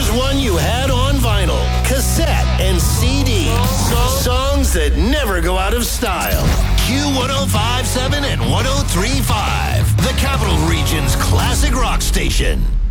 Here's one you had on vinyl, cassette, and CD. Songs that never go out of style. Q1057 and 1035. The Capital Region's classic rock station.